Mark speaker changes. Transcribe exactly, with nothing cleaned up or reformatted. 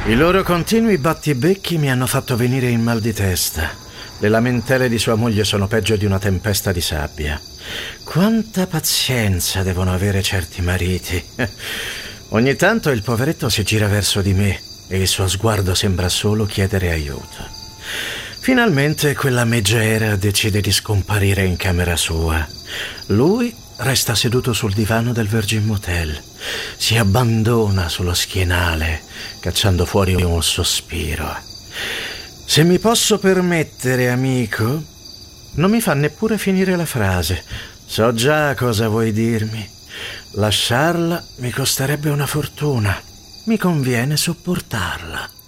Speaker 1: I loro continui battibecchi mi hanno fatto venire il mal di testa. Le lamentele di sua moglie sono peggio di una tempesta di sabbia. Quanta pazienza devono avere certi mariti. Ogni tanto il poveretto si gira verso di me e il suo sguardo sembra solo chiedere aiuto. Finalmente quella megera decide di scomparire in camera sua. Lui resta seduto sul divano del Virgin Motel. Si abbandona sullo schienale, cacciando fuori un sospiro. Se mi posso permettere, amico, non mi fa neppure finire la frase. So già cosa vuoi dirmi. Lasciarla mi costerebbe una fortuna. Mi conviene sopportarla.